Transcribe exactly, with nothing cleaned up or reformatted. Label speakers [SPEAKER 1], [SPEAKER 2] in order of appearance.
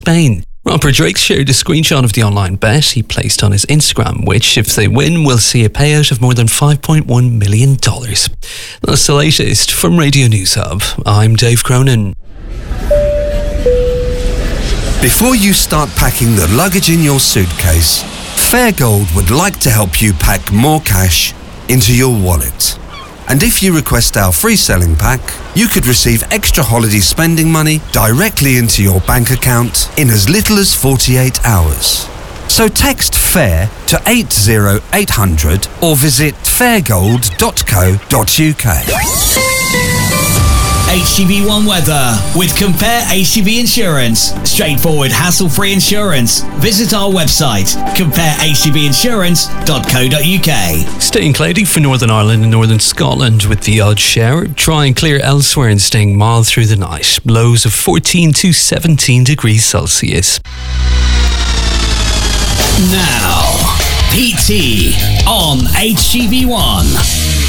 [SPEAKER 1] Spain. Rapper Drake shared a screenshot of the online bet he placed on his Instagram, which, if they win, will see a payout of more than five point one million dollars. That's the latest from Radio News Hub. I'm Dave Cronin.
[SPEAKER 2] Before you start packing the luggage in your suitcase, Fairgold would like to help you pack more cash into your wallet. And if you request our free selling pack, you could receive extra holiday spending money directly into your bank account in as little as forty-eight hours. So text FAIR to eight zero eight hundred or visit fairgold dot co dot uk.
[SPEAKER 3] H G V one weather with Compare H G V Insurance. Straightforward, hassle-free insurance. Visit our website, compare h g v insurance dot co dot uk.
[SPEAKER 1] Staying cloudy for Northern Ireland and Northern Scotland with the odd shower. Dry and clear elsewhere and staying mild through the night. Lows of fourteen to seventeen degrees Celsius.
[SPEAKER 3] Now, P T on H G V one.